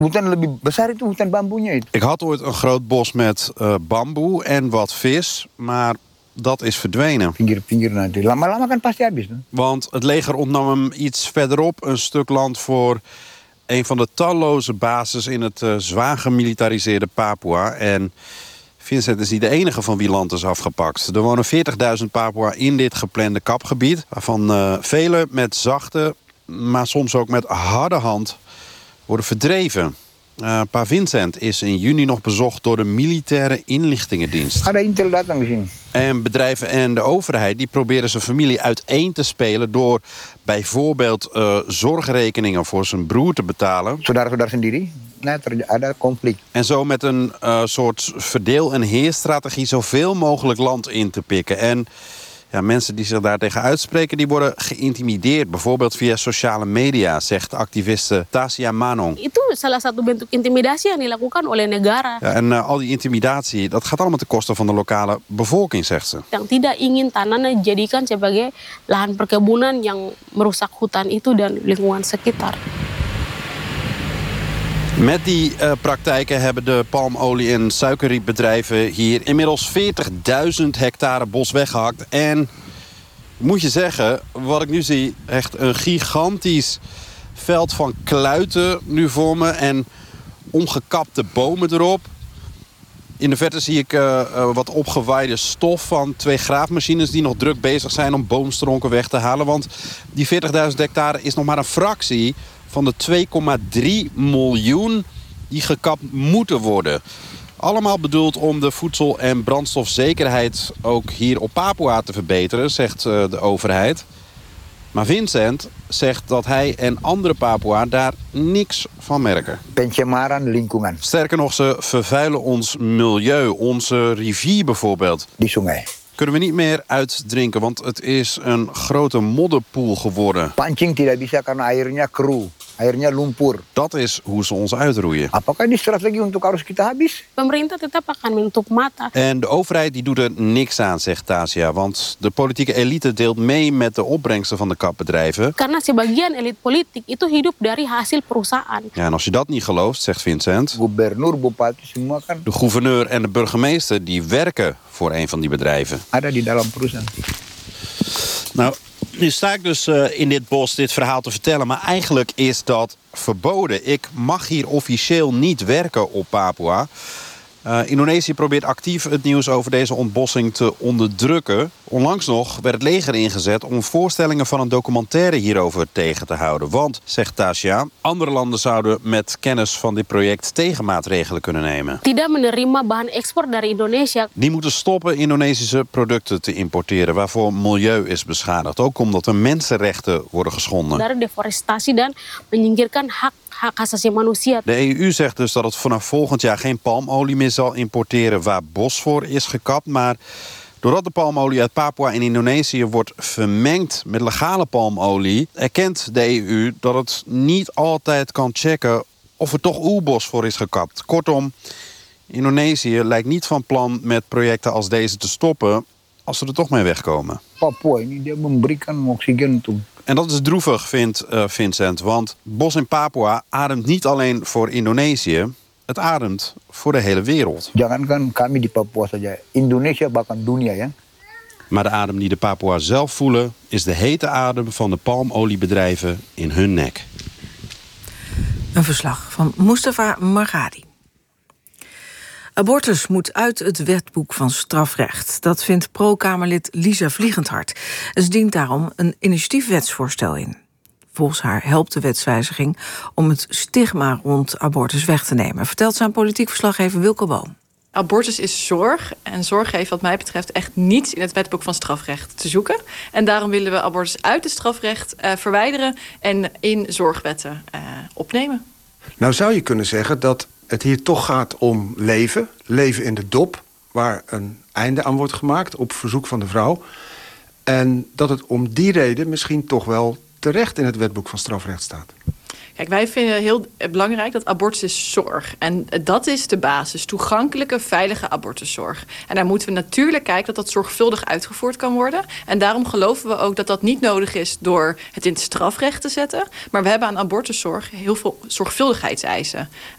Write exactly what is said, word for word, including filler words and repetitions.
Hutan lebih besar itu hutan bambunya itu. Ik had ooit een groot bos met uh, bamboe en wat vis, maar dat is verdwenen. Pinggir-pinggir nanti. Lama-lama kan pasti habis. No? Want het leger ontnam hem iets verderop een stuk land voor een van de talloze bases in het uh, zwaar gemilitariseerde Papua. En Vincent is niet de enige van wie land is afgepakt. Er wonen veertigduizend Papua in dit geplande kapgebied, waarvan uh, velen met zachte, maar soms ook met harde hand worden verdreven. Uh, Pa Vincent is in juni nog bezocht door de militaire inlichtingendienst. Ada Intel datang di sini. En bedrijven en de overheid die proberen zijn familie uiteen te spelen door bijvoorbeeld uh, zorgrekeningen voor zijn broer te betalen. Saudara-saudara sendiri, nah ada konflik. En zo met een uh, soort verdeel- en heerstrategie zoveel mogelijk land in te pikken. En ja, mensen die zich daartegen uitspreken, die worden geïntimideerd. Bijvoorbeeld via sociale media, zegt activiste Tasia Manong. Itu salah satu bentuk intimidasi yang dilakukan oleh negara. Ja, en uh, al die intimidatie, dat gaat allemaal ten koste van de lokale bevolking, zegt ze. Yang tidak ingin tanahnya dijadikan sebagai lahan perkebunan yang merusak hutan itu dan lingkungan sekitar. Met die uh, praktijken hebben de palmolie- en suikerrietbedrijven hier inmiddels veertigduizend hectare bos weggehakt. En moet je zeggen, wat ik nu zie, echt een gigantisch veld van kluiten nu voor me en omgekapte bomen erop. In de verte zie ik uh, uh, wat opgewaaide stof van twee graafmachines die nog druk bezig zijn om boomstronken weg te halen. Want die veertigduizend hectare is nog maar een fractie van de twee komma drie miljoen die gekapt moeten worden. Allemaal bedoeld om de voedsel- en brandstofzekerheid ook hier op Papua te verbeteren, zegt uh, de overheid. Maar Vincent zegt dat hij en andere Papua daar niks van merken. Pencemaran lingkungan. Sterker nog, ze vervuilen ons milieu, onze rivier bijvoorbeeld. Di sungai. Kunnen we niet meer uitdrinken, want het is een grote modderpoel geworden. Pancing tidak bisa karena airnya keruh, airnya lumpur. Dat is hoe ze ons uitroeien. Apakah ini strategi untuk harus kita habis? Pemerintah tetap akan menutup mata. En de overheid die doet er niks aan, zegt Tasia. Want de politieke elite deelt mee met de opbrengsten van de kapbedrijven. Karena sebagian elit politik itu hidup dari hasil perusahaan. Ja, en als je dat niet gelooft, zegt Vincent, Gubernur, bupati, semua kan de gouverneur en de burgemeester die werken voor een van die bedrijven. ada di dalam perusahaan. Nou, nu sta ik dus uh, in dit bos dit verhaal te vertellen, maar eigenlijk is dat verboden. Ik mag hier officieel niet werken op Papua. Uh, Indonesië probeert actief het nieuws over deze ontbossing te onderdrukken. Onlangs nog werd het leger ingezet om voorstellingen van een documentaire hierover tegen te houden. Want, zegt Tasia, andere landen zouden met kennis van dit project tegenmaatregelen kunnen nemen. Tidak menerima bahan ekspor dari Indonesia. Die moeten stoppen Indonesische producten te importeren waarvoor milieu is beschadigd. Ook omdat er mensenrechten worden geschonden. Dari deforestasi dan menyingkirkan hak hak asasi manusia. De E U zegt dus dat het vanaf volgend jaar geen palmolie meer zal importeren waar bos voor is gekapt. Maar doordat de palmolie uit Papua in Indonesië wordt vermengd met legale palmolie, erkent de E U dat het niet altijd kan checken of er toch oerbos voor is gekapt. Kortom, Indonesië lijkt niet van plan met projecten als deze te stoppen als ze er toch mee wegkomen. Papua ini dia memberikan oksigen untuk. En dat is droevig, vindt uh, Vincent, want bos in Papua ademt niet alleen voor Indonesië, het ademt voor de hele wereld. Jangankan kami di Papua saja, Indonesia bahkan dunia ya. Maar de adem die de Papua zelf voelen is de hete adem van de palmoliebedrijven in hun nek. Een verslag van Mustafa Margadi. Abortus moet uit het wetboek van strafrecht. Dat vindt pro-Kamerlid Lisa Vliegendhart. Ze dient daarom een initiatiefwetsvoorstel in. Volgens haar helpt de wetswijziging om het stigma rond abortus weg te nemen, vertelt zijn politiek verslaggever Wilco Boom. Abortus is zorg en zorg heeft wat mij betreft echt niets in het wetboek van strafrecht te zoeken. En daarom willen we abortus uit het strafrecht uh, verwijderen en in zorgwetten uh, opnemen. Nou zou je kunnen zeggen dat het hier toch gaat om leven. Leven in de dop, waar een einde aan wordt gemaakt op verzoek van de vrouw. En dat het om die reden misschien toch wel terecht in het wetboek van strafrecht staat. Kijk, wij vinden heel belangrijk dat abortus is zorg. En dat is de basis. Toegankelijke, veilige abortuszorg. En daar moeten we natuurlijk kijken dat dat zorgvuldig uitgevoerd kan worden. En daarom geloven we ook dat dat niet nodig is door het in het strafrecht te zetten. Maar we hebben aan abortuszorg heel veel zorgvuldigheidseisen.